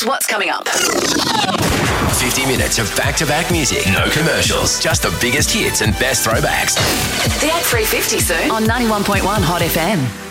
what's coming up. 50 minutes of back-to-back music. No commercials. Just the biggest hits and best throwbacks. The Act 350 soon on 91.1 Hot FM.